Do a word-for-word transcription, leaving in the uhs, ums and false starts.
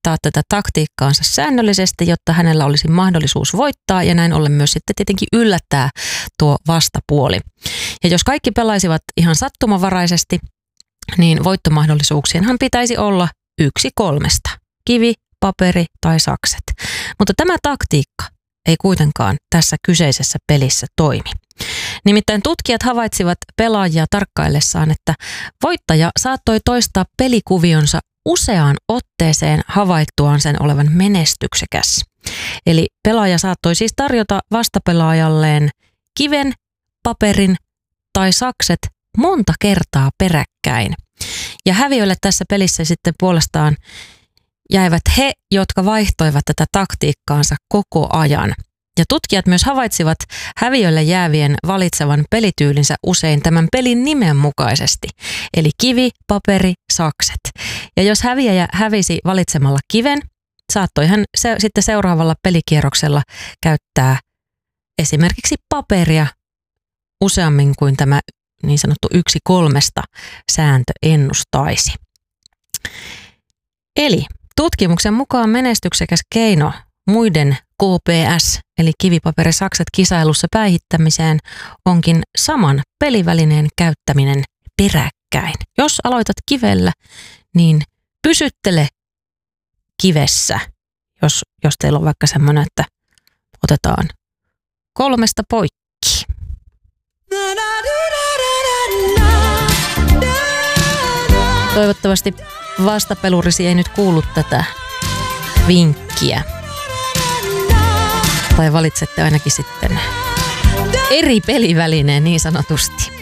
harjoittaa tätä taktiikkaansa säännöllisesti, jotta hänellä olisi mahdollisuus voittaa ja näin ollen myös sitten tietenkin yllättää tuo vastapuoli. Ja jos kaikki pelaisivat ihan sattumanvaraisesti, niin voittomahdollisuuksienhan pitäisi olla yksi kolmesta. Kivi, paperi tai sakset. Mutta tämä taktiikka ei kuitenkaan tässä kyseisessä pelissä toimi. Nimittäin tutkijat havaitsivat pelaajia tarkkaillessaan, että voittaja saattoi toistaa pelikuvionsa useaan otteeseen havaittuaan sen olevan menestyksekäs. Eli pelaaja saattoi siis tarjota vastapelaajalleen kiven, paperin tai sakset monta kertaa peräkkäin. Ja häviöille tässä pelissä sitten puolestaan jäivät he, jotka vaihtoivat tätä taktiikkaansa koko ajan. Ja tutkijat myös havaitsivat häviölle jäävien valitsevan pelityylinsä usein tämän pelin nimen mukaisesti. Eli kivi, paperi, sakset. Ja jos häviäjä hävisi valitsemalla kiven, saattoi hän se, sitten seuraavalla pelikierroksella käyttää esimerkiksi paperia useammin kuin tämä niin sanottu yksi kolmesta sääntö ennustaisi. Eli tutkimuksen mukaan menestyksekäs keino muiden K P S eli kivipaperi sakset kisailussa päihittämiseen onkin saman pelivälineen käyttäminen peräkkäin. Jos aloitat kivellä, niin pysyttele kivessä, jos, jos teillä on vaikka semmoinen, että otetaan kolmesta poikki. Toivottavasti vastapelurisi ei nyt kuullut tätä vinkkiä. Tai valitsette ainakin sitten eri pelivälineen niin sanotusti.